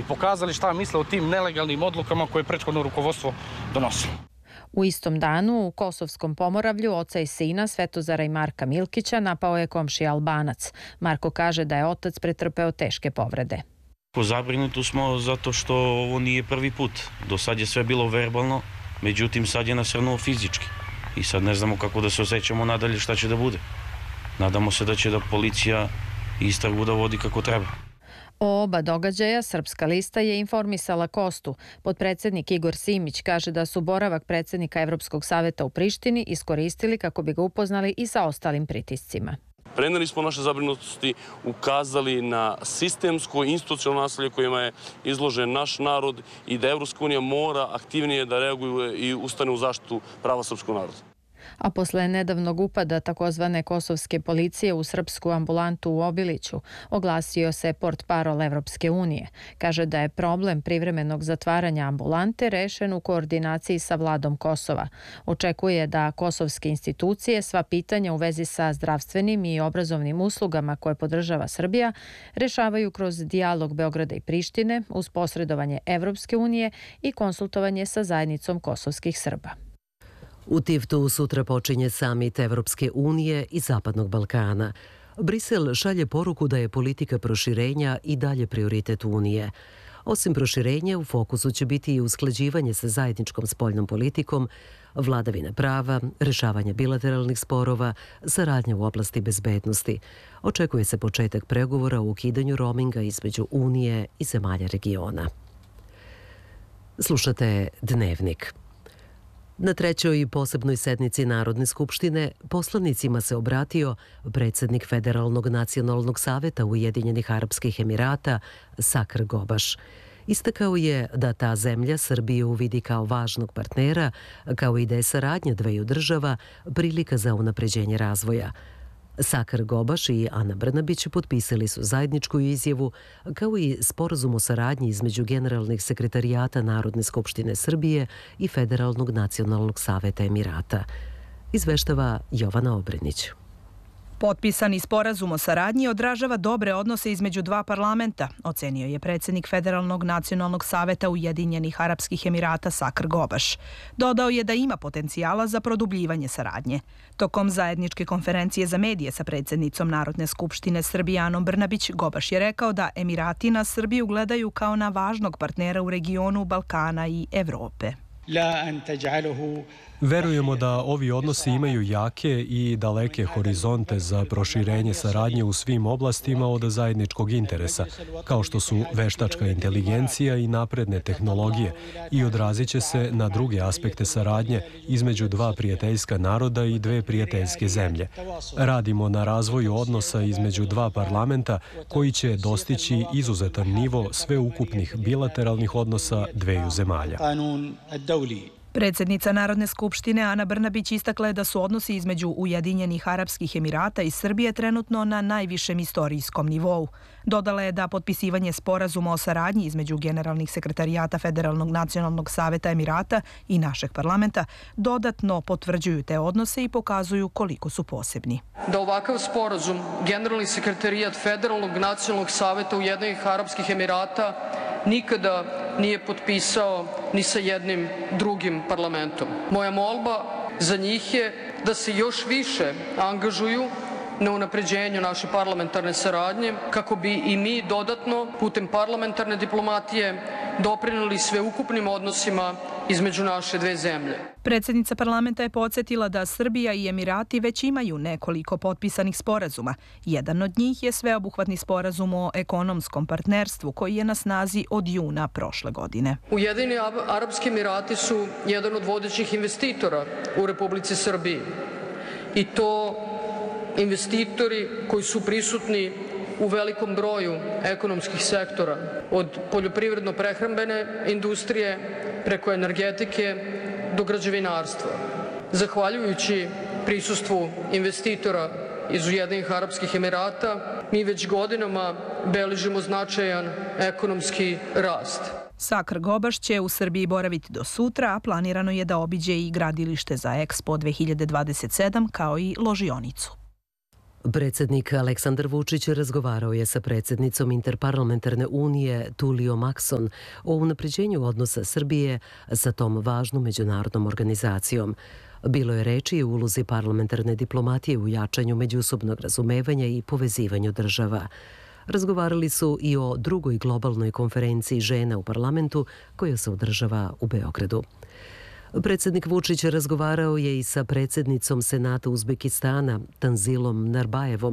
pokazali šta misle o tim nelegalnim odlukama koje je prethodno rukovodstvo donosilo. U istom danu u Kosovskom Pomoravlju oca i sina Svetozara i Marka Milkića napao je komšija Albanac. Marko kaže da je otac pretrpeo teške povrede. Zabrinuti smo zato što ovo nije prvi put. Do sad je sve bilo verbalno, međutim sad je nasrnuo fizički. I sad ne znamo kako da se osjećamo nadalje, šta će da bude. Nadamo se da će da policija istragu da vodi kako treba. O oba događaja Srpska lista je informisala Kostu. Potpredsednik Igor Simić kaže da su boravak predsednika Evropskog saveta u Prištini iskoristili kako bi ga upoznali i sa ostalim pritiscima. Preneli smo naše zabrinutosti, ukazali na sistemsko institucionalno nasilje kojima je izložen naš narod i da Evropska unija mora aktivnije da reaguje i ustane u zaštitu prava srpskog naroda. A posle nedavnog upada takozvane kosovske policije u srpsku ambulantu u Obiliću, oglasio se portparol Evropske unije. Kaže da je problem privremenog zatvaranja ambulante rešen u koordinaciji sa vladom Kosova. Očekuje da kosovske institucije sva pitanja u vezi sa zdravstvenim i obrazovnim uslugama koje podržava Srbija rešavaju kroz dijalog Beograda i Prištine uz posredovanje Evropske unije i konsultovanje sa zajednicom kosovskih Srba. U Tivtu sutra počinje samit Evropske unije i Zapadnog Balkana. Brisel šalje poruku da je politika proširenja i dalje prioritet Unije. Osim proširenja, u fokusu će biti i usklađivanje sa zajedničkom spoljnom politikom, vladavina prava, rešavanje bilateralnih sporova, saradnja u oblasti bezbednosti. Očekuje se početak pregovora o ukidanju roaminga između Unije i zemalja regiona. Slušate Dnevnik. Na trećoj posebnoj sednici Narodne skupštine poslanicima se obratio predsjednik Federalnog nacionalnog saveta Ujedinjenih Arapskih Emirata Sakr Gobaš. Istakao je da ta zemlja Srbiju vidi kao važnog partnera, kao i da je saradnja dveju država prilika za unapređenje razvoja. Sakr Gobaš i Ana Brnabić potpisali su zajedničku izjavu, kao i sporazum o saradnji između generalnih sekretarijata Narodne skupštine Srbije i Federalnog nacionalnog saveta Emirata. Izveštava Jovana Obrenić. Potpisani sporazum o saradnji odražava dobre odnose između dva parlamenta, ocenio je predsjednik Federalnog nacionalnog saveta Ujedinjenih Arapskih Emirata Sakr Gobaš. Dodao je da ima potencijala za produbljivanje saradnje. Tokom zajedničke konferencije za medije sa predsjednicom Narodne skupštine Srbije Anom Brnabić, Gobaš je rekao da Emirati na Srbiju gledaju kao na važnog partnera u regionu Balkana i Evrope. Verujemo da ovi odnosi imaju jake i daleke horizonte za proširenje saradnje u svim oblastima od zajedničkog interesa, kao što su veštačka inteligencija i napredne tehnologije, i odrazit će se na druge aspekte saradnje između dva prijateljska naroda i dve prijateljske zemlje. Radimo na razvoju odnosa između dva parlamenta koji će dostići izuzetan nivo sveukupnih bilateralnih odnosa dveju zemalja. Predsjednica Narodne skupštine Ana Brnabić istakla je da su odnosi između Ujedinjenih Arapskih Emirata i Srbije trenutno na najvišem istorijskom nivou. Dodala je da potpisivanje sporazuma o saradnji između generalnih sekretarijata Federalnog nacionalnog saveta Emirata i našeg parlamenta dodatno potvrđuju te odnose i pokazuju koliko su posebni. Da ovakav sporazum generalni sekretarijat Federalnog nacionalnog saveta Ujedinjenih Arapskih Emirata nikada nije potpisao ni sa jednim drugim parlamentom. Moja molba za njih je da se još više angažuju na unapređenju naše parlamentarne saradnje kako bi i mi dodatno putem parlamentarne diplomatije doprineli sveukupnim odnosima između naše dve zemlje. Predsjednica parlamenta je podsjetila da Srbija i Emirati već imaju nekoliko potpisanih sporazuma. Jedan od njih je sveobuhvatni sporazum o ekonomskom partnerstvu koji je na snazi od juna prošle godine. Ujedinjeni Arapski Emirati su jedan od vodećih investitora u Republici Srbiji i to investitori koji su prisutni u velikom broju ekonomskih sektora, od poljoprivredno-prehrambene industrije preko energetike do građevinarstva. Zahvaljujući prisustvu investitora iz Ujedinjenih Arapskih Emirata, mi već godinama beležimo značajan ekonomski rast. Sakr Gobaš će u Srbiji boraviti do sutra, a planirano je da obiđe i gradilište za Expo 2027 kao i ložionicu. Predsjednik Aleksandar Vučić razgovarao je sa predsjednicom Interparlamentarne unije Tulijom Akson o unapređenju odnosa Srbije sa tom važnom međunarodnom organizacijom. Bilo je reči i o ulozi parlamentarne diplomatije u jačanju međusobnog razumevanja i povezivanju država. Razgovarali su i o drugoj globalnoj konferenciji žena u parlamentu koja se održava u Beogradu. Predsjednik Vučić razgovarao je i sa predsjednicom Senata Uzbekistana Tanzilom Narbajevom